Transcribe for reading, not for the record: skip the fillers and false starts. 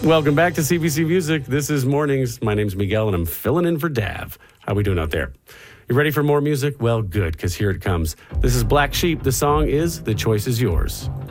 Welcome back to CBC Music. This is Mornings. My name's Miguel, and I'm filling in for Dav. How we doing out there? You ready for more music? Well, good, because here it comes. This is Black Sheep. The song is The Choice Is Yours.